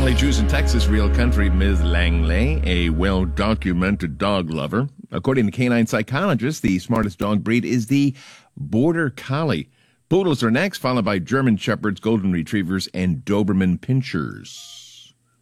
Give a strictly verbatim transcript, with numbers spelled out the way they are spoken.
Valley Jews in Texas, real country Miz Langley, a well-documented dog lover. According to canine psychologists, the smartest dog breed is the Border Collie. Poodles are next, followed by German Shepherds, Golden Retrievers, and Doberman Pinschers.